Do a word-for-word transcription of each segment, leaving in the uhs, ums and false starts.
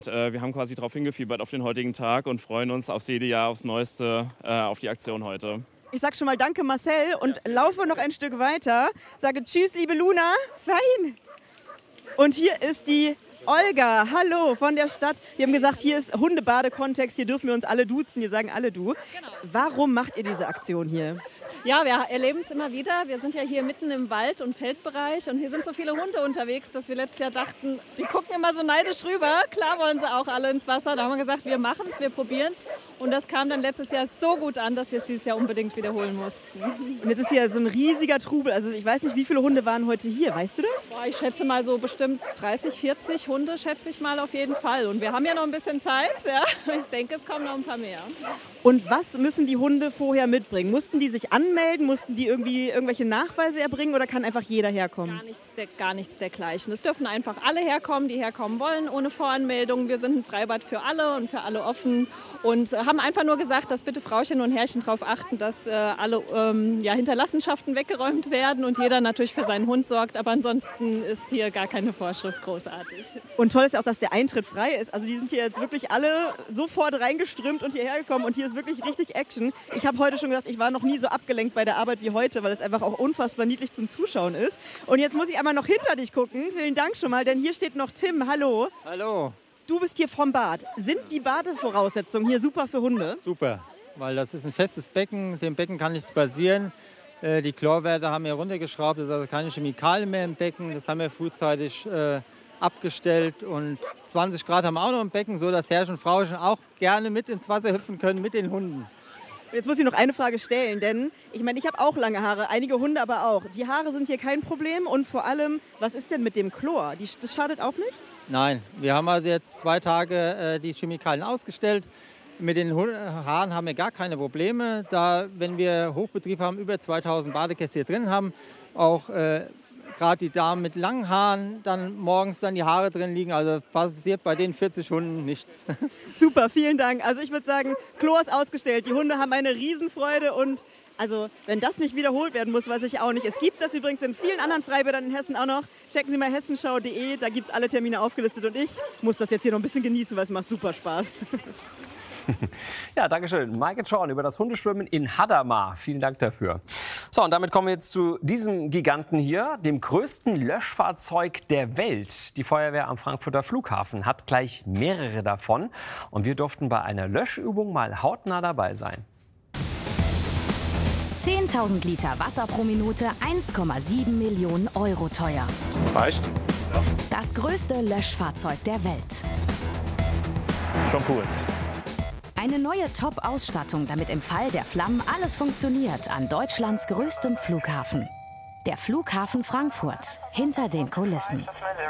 Wir haben quasi darauf hingefiebert auf den heutigen Tag und freuen uns aufs jede Jahr aufs Neueste äh, auf die Aktion heute. Ich sag schon mal danke Marcel und ja. laufe noch ein Stück weiter. Sage tschüss liebe Luna, fein. Und hier ist die Olga, hallo von der Stadt. Wir haben gesagt, hier ist Hundebadekontext, hier dürfen wir uns alle duzen, hier sagen alle du. Genau. Warum macht ihr diese Aktion hier? Ja, wir erleben es immer wieder. Wir sind ja hier mitten im Wald- und Feldbereich und hier sind so viele Hunde unterwegs, dass wir letztes Jahr dachten, die gucken immer so neidisch rüber. Klar wollen sie auch alle ins Wasser. Da haben wir gesagt, wir machen es, wir probieren es. Und das kam dann letztes Jahr so gut an, dass wir es dieses Jahr unbedingt wiederholen mussten. Und jetzt ist hier so ein riesiger Trubel. Also ich weiß nicht, wie viele Hunde waren heute hier. Weißt du das? Boah, ich schätze mal so bestimmt dreißig, vierzig Hunde, schätze ich mal auf jeden Fall. Und wir haben ja noch ein bisschen Zeit. Ja. Ich denke, es kommen noch ein paar mehr. Und was müssen die Hunde vorher mitbringen? Mussten die sich anmelden? Mussten die irgendwie irgendwelche Nachweise erbringen oder kann einfach jeder herkommen? Gar nichts, der, gar nichts dergleichen. Es dürfen einfach alle herkommen, die herkommen wollen, ohne Voranmeldung. Wir sind ein Freibad für alle und für alle offen und haben einfach nur gesagt, dass bitte Frauchen und Herrchen darauf achten, dass äh, alle ähm, ja, Hinterlassenschaften weggeräumt werden und jeder natürlich für seinen Hund sorgt. Aber ansonsten ist hier gar keine Vorschrift großartig. Und toll ist ja auch, dass der Eintritt frei ist. Also die sind hier jetzt wirklich alle sofort reingeströmt und hierher gekommen und hier ist wirklich richtig Action. Ich habe heute schon gesagt, ich war noch nie so abgelenkt bei der Arbeit wie heute, weil es einfach auch unfassbar niedlich zum Zuschauen ist. Und jetzt muss ich einmal noch hinter dich gucken. Vielen Dank schon mal, denn hier steht noch Tim. Hallo. Hallo. Du bist hier vom Bad. Sind die Badevoraussetzungen hier super für Hunde? Super, weil das ist ein festes Becken. Dem Becken kann nichts passieren. Die Chlorwerte haben wir runtergeschraubt. Es ist also keine Chemikalien mehr im Becken. Das haben wir frühzeitig äh, abgestellt. Und zwanzig Grad haben wir auch noch im Becken, so dass Herrchen und Frauchen auch gerne mit ins Wasser hüpfen können mit den Hunden. Jetzt muss ich noch eine Frage stellen, denn ich meine, ich habe auch lange Haare, einige Hunde aber auch. Die Haare sind hier kein Problem und vor allem, was ist denn mit dem Chlor? Die, das schadet auch nicht? Nein, wir haben also jetzt zwei Tage äh, die Chemikalien ausgestellt. Mit den Haaren haben wir gar keine Probleme, da wenn wir Hochbetrieb haben, über zweitausend Badegäste hier drin haben, auch äh, gerade die Damen mit langen Haaren dann morgens dann die Haare drin liegen. Also passiert bei den vierzig Hunden nichts. Super, vielen Dank. Also ich würde sagen, Chlor ist ausgestellt. Die Hunde haben eine Riesenfreude und also wenn das nicht wiederholt werden muss, weiß ich auch nicht. Es gibt das übrigens in vielen anderen Freibädern in Hessen auch noch. Checken Sie mal hessenschau punkt de, da gibt es alle Termine aufgelistet und ich muss das jetzt hier noch ein bisschen genießen, weil es macht super Spaß. Ja, danke schön. Maike Schorn über das Hundeschwimmen in Hadamar. Vielen Dank dafür. So, und damit kommen wir jetzt zu diesem Giganten hier, dem größten Löschfahrzeug der Welt. Die Feuerwehr am Frankfurter Flughafen hat gleich mehrere davon. Und wir durften bei einer Löschübung mal hautnah dabei sein. zehntausend Liter Wasser pro Minute, eins Komma sieben Millionen Euro teuer. Reicht? Ja. Das größte Löschfahrzeug der Welt. Schon cool. Eine neue Top-Ausstattung, damit im Fall der Flammen alles funktioniert an Deutschlands größtem Flughafen. Der Flughafen Frankfurt, hinter den Kulissen.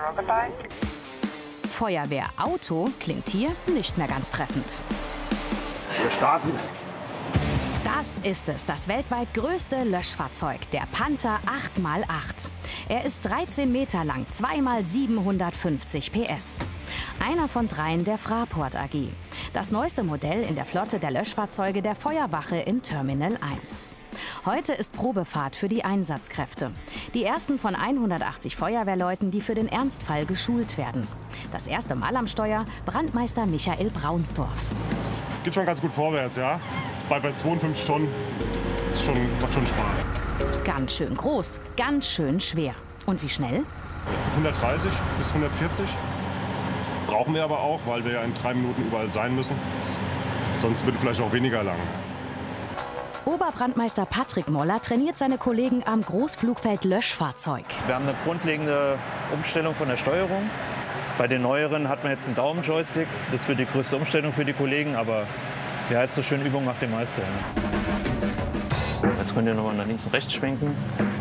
Feuerwehrauto klingt hier nicht mehr ganz treffend. Wir starten. Das ist es, das weltweit größte Löschfahrzeug, der Panther acht mal acht. Er ist dreizehn Meter lang, zwei mal siebenhundertfünfzig P S. Einer von dreien der Fraport A G. Das neueste Modell in der Flotte der Löschfahrzeuge der Feuerwache im Terminal eins. Heute ist Probefahrt für die Einsatzkräfte. Die ersten von hundertachtzig Feuerwehrleuten, die für den Ernstfall geschult werden. Das erste Mal am Steuer Brandmeister Michael Braunsdorf. Geht schon ganz gut vorwärts, ja. Jetzt bei, bei zweiundfünfzig Tonnen. Das schon, macht schon Spaß. Ganz schön groß, ganz schön schwer. Und wie schnell? hundertdreißig bis hundertvierzig. Das brauchen wir aber auch, weil wir ja in drei Minuten überall sein müssen. Sonst wird vielleicht auch weniger lang. Oberbrandmeister Patrick Moller trainiert seine Kollegen am Großflugfeld Löschfahrzeug. Wir haben eine grundlegende Umstellung von der Steuerung. Bei den neueren hat man jetzt einen Daumenjoystick. Das wird die größte Umstellung für die Kollegen, aber wie heißt so schön, Übung macht den Meister. Jetzt könnt ihr nochmal nach links und rechts schwenken.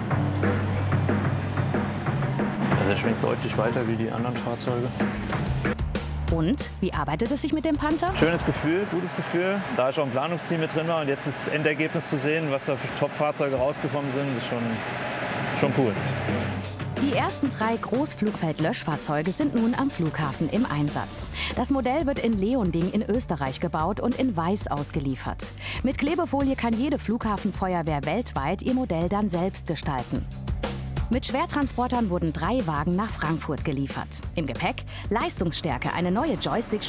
Also er schwenkt deutlich weiter wie die anderen Fahrzeuge. Und wie arbeitet es sich mit dem Panther? Schönes Gefühl, gutes Gefühl. Da schon ein Planungsteam mit drin war und jetzt das Endergebnis zu sehen, was da für Top-Fahrzeuge rausgekommen sind, ist schon, schon cool. Die ersten drei Großflugfeld-Löschfahrzeuge sind nun am Flughafen im Einsatz. Das Modell wird in Leonding in Österreich gebaut und in Weiß ausgeliefert. Mit Klebefolie kann jede Flughafenfeuerwehr weltweit ihr Modell dann selbst gestalten. Mit Schwertransportern wurden drei Wagen nach Frankfurt geliefert. Im Gepäck Leistungsstärke, eine neue Joystick